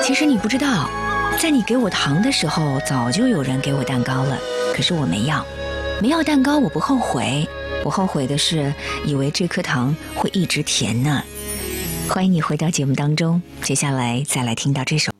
其实你不知道，在你给我糖的时候，早就有人给我蛋糕了，可是我没要。没要蛋糕我不后悔，我后悔的是以为这颗糖会一直甜呢。欢迎你回到节目当中，接下来再来听到这首